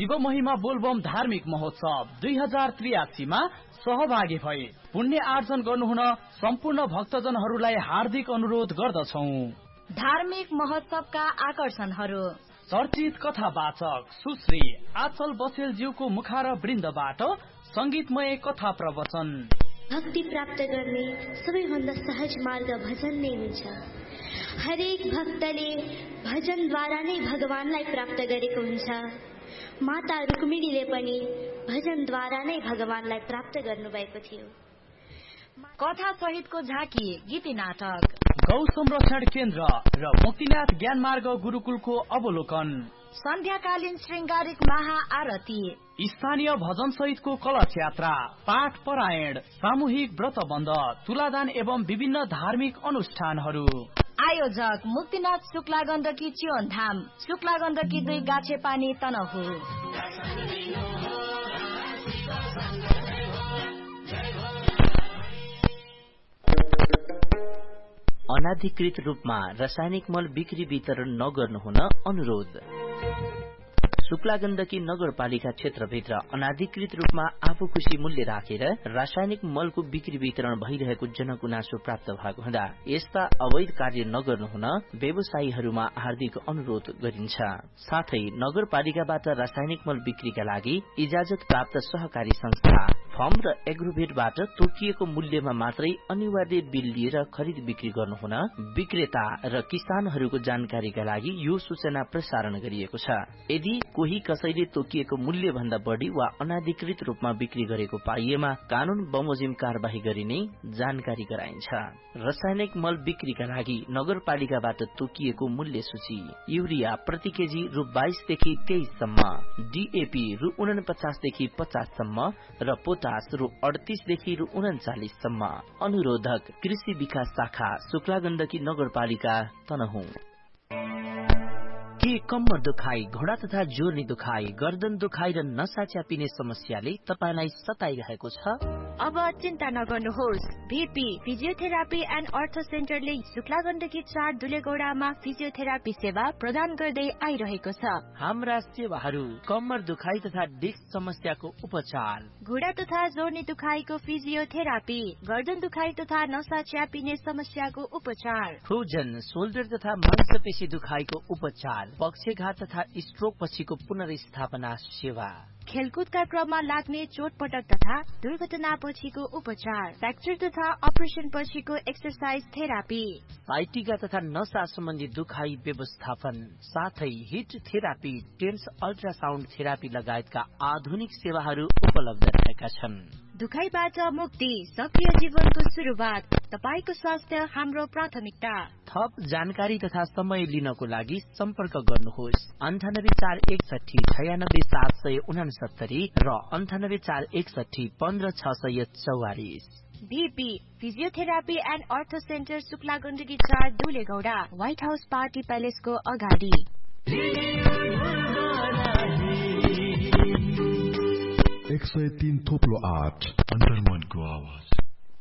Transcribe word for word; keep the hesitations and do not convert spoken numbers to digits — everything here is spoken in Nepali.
शिव महिमा बोलबम धार्मिक महोत्सव दुई हजार त्रियासीमा सहभागी भए पुण्य आर्जन गर्नुहुन सम्पूर्ण भक्तजनहरूलाई हार्दिक अनुरोध गर्दछौ। धार्मिक महोत्सवका आकर्षणहरू चर्चित कथावाचक सुश्री आचल बसेलज्यूको मुखार वृन्दबाट संगीतमय कथा प्रवचन। भक्ति प्राप्त गर्ने सबैभन्दा सहज मार्ग भजन नै हुन्छ। हरेक भक्तले भजनद्वारा नै भगवानलाई प्राप्त गरेको हुन्छ। माता रुक्मिणीले पनि भजनद्वारा नै भगवानलाई प्राप्त गर्नुभएको थियो। कथा सहितको झाँकी गीति नाटक गौ संरक्षण केन्द्र र मुक्तिनाथ ज्ञानमार्ग गुरुकुलको अवलोकन। सन्ध्याकालीन श्रृंगारिक महाआरती स्थानीय भजन सहितको कलश यात्रा पाठ परायण सामूहिक व्रतबन्ध तुलादान एवं विभिन्न धार्मिक अनुष्ठानहरू। आयोजक मुक्तिनाथ शुक्ला गण्डकी चियोन धाम शुक्ला गण्डकी दुई गाछे पानी तनहु। अनाधिकृत रूपमा रासायनिक मल बिक्री वितरण नगर्नुहुन अनुरोध। शुक्ला गण्डकी नगरपालिका क्षेत्रभित्र अनाधिकृत रूपमा आफू खुशी मूल्य राखेर रासायनिक मलको बिक्री वितरण भइरहेको जनगुनासो प्राप्त भएको हुँदा यस्ता अवैध कार्य नगर्नुहुन व्यवसायीहरूमा हार्दिक अनुरोध गरिन्छ। साथै नगरपालिकाबाट रासायनिक मल बिक्रीका लागि इजाजत प्राप्त सहकारी संस्था फर्म र एग्रोभेटबाट तोकिएको मूल्यमा मात्रै अनिवार्य बिल लिएर खरिद बिक्री गर्नुहुन विक्रेता र किसानहरूको जानकारीका लागि यो सूचना प्रसारण गरिएको छ। यदि कोही कसैले तोकिएको मूल्य भन्दा बढ़ी वा अनाधिकृत रूपमा बिक्री गरेको पाइएमा कानून बमोजिम कार्यवाही गरिने जानकारी गराइन्छ। रासायनिक मल बिक्रीका लागि नगरपालिकाबाट तोकिएको मूल्य सूची युरिया प्रति केजी रु बाइस देखि तेइस सम्म, डीएपी रु उनपचास देखि पचास सम्म र पोटास रु अडतीस देखि रु उन्चालिस सम्म। अनुरोधक कृषि विकास शाखा शुक्ला गण्डकी नगरपालिका तनहुँ। के कम्मर दुखाई, घोडा तथा जोर्नी दुखाई, गर्दन दुखाई र नसा च्यापिने समस्याले तपाईलाई सताइरहेको छ? अब चिन्ता नगर्नुहोस्। भीपी फिजियोथेरापी एन्ड अर्थ सेन्टरले शुक्ला गण्डकी चार दुलेगौडामा फिजियोथेरापी सेवा प्रदान गर्दै आइरहेको छ। हाम्रा सेवाहरू कम्मर दुखाई तथा डिस्क समस्याको उपचार, घुँडा तथा जोर्नी दुखाइको फिजियोथेरापी, गर्दन दुखाइ तथा नसा च्यापिने समस्याको उपचार, फ्रोजन शोल्डर तथा मांसपेशी दुखाइको उपचार, पक्षघात तथा स्ट्रोक पछिको पुनर्स्थापना सेवा, खेलकुदका क्रममा लाग्ने चोटपटक तथा दुर्घटना पछिको उपचार, फ्र्याक्चर तथा अपरेसन पछिको एक्सरसाइज थेरापी, साइटिका तथा नसा सम्बन्धी दुखाइ व्यवस्थापन, साथै hit therapy, tense ultrasound therapy लगायतका आधुनिक सेवाहरू उपलब्ध रहेका छन्। दुखाइबाट मुक्ति, सक्रिय जीवनको सुरुवात, तपाईको स्वास्थ्य हाम्रो प्राथमिकता। थप जानकारी तथा समय लिनको लागि सम्पर्क गर्नुहोस् अन्ठानब्बे चार एकसठी छयानब्बे सात सय उनासत्तरी र अन्ठानब्बे चार एकसठी पन्ध्र छ सय चौवालिस। भीपी physiotherapy and earth centre Shukla Gandaki चार दुलेगौडा, व्हाइट हाउस पार्टी प्यालेसको अगाडि। एक सय तीन थोप्लो आठ अन्तर्मनको आवाज।